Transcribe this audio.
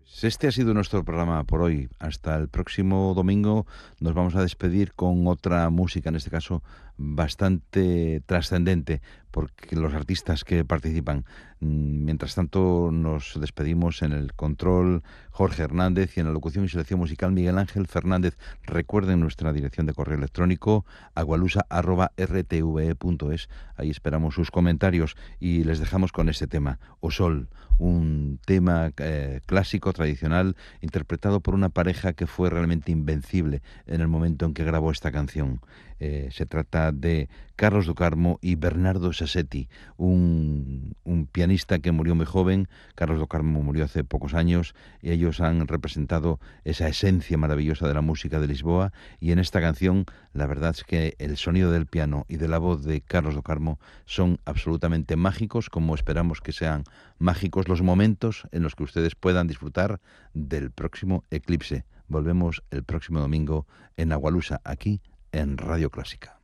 Este ha sido nuestro programa por hoy. Hasta el próximo domingo nos vamos a despedir con otra música, en este caso bastante trascendente, porque los artistas que participan. Mientras tanto, nos despedimos en el control Jorge Hernández y en la locución y selección musical Miguel Ángel Fernández. Recuerden nuestra dirección de correo electrónico agualusa@rtve.es. Ahí esperamos sus comentarios y les dejamos con este tema, O Sol, un tema clásico, tradicional, interpretado por una pareja que fue realmente invencible en el momento en que grabó esta canción. Se trata de Carlos do Carmo y Bernardo Sassetti, un pianista que murió muy joven. Carlos do Carmo murió hace pocos años y ellos han representado esa esencia maravillosa de la música de Lisboa, y en esta canción la verdad es que el sonido del piano y de la voz de Carlos do Carmo son absolutamente mágicos, como esperamos que sean mágicos los momentos en los que ustedes puedan disfrutar del próximo eclipse. Volvemos el próximo domingo en Agualusa, aquí en Radio Clásica.